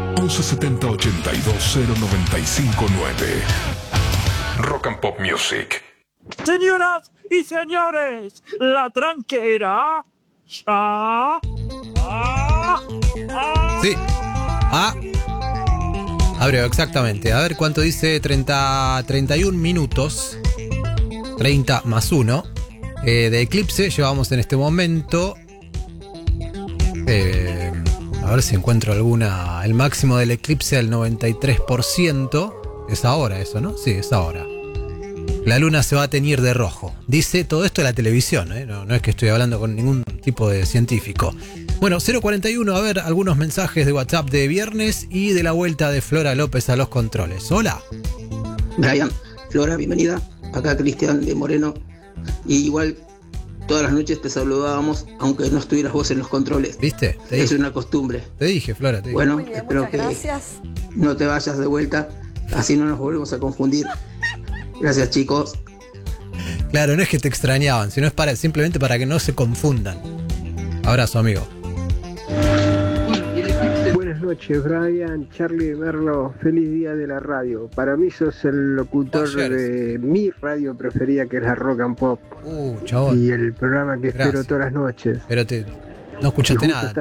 1170 82 0959. Rock and Pop Music. Señoras y señores, la tranquera. Sí. Abrió, exactamente. A ver cuánto dice. 31 minutos. 30 más 1. De eclipse llevamos en este momento. A ver si encuentro alguna. El máximo del eclipse al 93%. Es ahora eso, ¿no? Sí, es ahora. La luna se va a teñir de rojo. Dice todo esto de la televisión, ¿eh? No es que estoy hablando con ningún tipo de científico. Bueno, 041, a ver, algunos mensajes de WhatsApp de viernes y de la vuelta de Flora López a los controles. Hola. Brian, Flora, bienvenida. Acá Cristian de Moreno. Y igual todas las noches te saludábamos, aunque no estuvieras vos en los controles. ¿Viste? Es una costumbre. Te dije, Flora, te dije. Bueno, Muy bien, espero muchas que gracias. no te vayas de vuelta, así no nos volvemos a confundir. Gracias, chicos. Claro, no es que te extrañaban, sino es simplemente para que no se confundan. Abrazo, amigo. Buenas noches, Brian, Charlie, Merlo, feliz día de la radio. Para mí sos el locutor de mi radio preferida, que es la Rock and Pop. Chabón. Y el programa que espero Gracias. todas las noches. Pero no escuchaste Y justo nada.